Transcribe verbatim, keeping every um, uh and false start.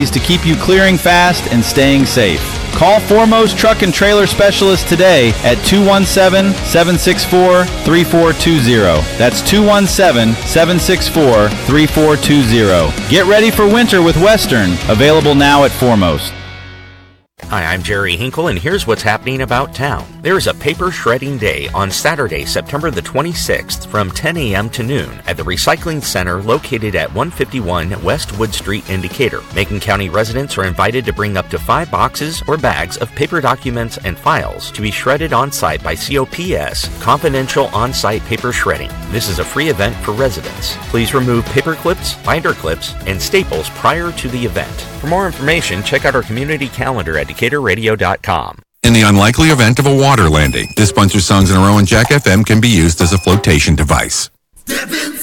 to keep you clearing fast and staying safe. Call Foremost Truck and Trailer Specialist today at two one seven, seven six four, three four two zero. That's two one seven, seven six four, three four two zero. Get ready for winter with Western, available now at Foremost. Hi, I'm Jerry Hinkle, and here's what's happening about town. There is a paper shredding day on Saturday, September the twenty-sixth from ten a.m. to noon at the Recycling Center located at one fifty-one West Wood Street in Decatur. Macon County residents are invited to bring up to five boxes or bags of paper documents and files to be shredded on-site by C O P S, Confidential On-Site Paper Shredding. This is a free event for residents. Please remove paper clips, binder clips, and staples prior to the event. For more information, check out our community calendar at decatur radio dot com. In the unlikely event of a water landing, this bunch of songs in a row on Jack F M can be used as a flotation device.